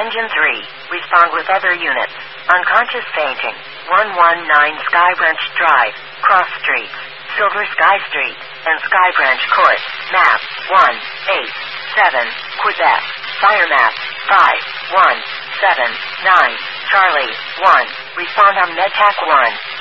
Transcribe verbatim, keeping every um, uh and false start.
Engine three, respond with other units. Unconscious fainting. one one nine Sky Branch Drive, Cross Streets, Silver Sky Street, and Sky Branch Court. Map one eight seven, Quebec. Fire map five one seven nine. Charlie one. Respond on MedTac one.